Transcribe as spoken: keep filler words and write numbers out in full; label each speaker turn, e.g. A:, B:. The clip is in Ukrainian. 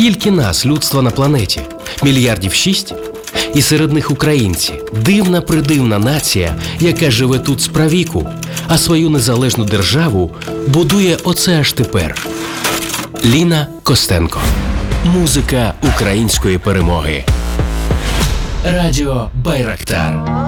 A: Скільки нас, людства на планеті? Мільярдів шість? І серед них українці. Дивна-придивна нація, яка живе тут справіку, а свою незалежну державу будує оце аж тепер. Ліна Костенко. Музика української перемоги. Радіо Байрактар.